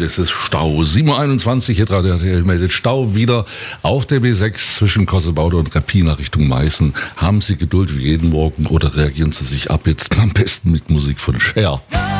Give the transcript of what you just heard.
ist es Stau. 7.21 Uhr, hier meldet Stau wieder auf der B6 zwischen Kossebaude und Reppina Richtung Meißen. Haben Sie Geduld wie jeden Morgen oder reagieren Sie sich ab jetzt am besten mit Musik von Cher.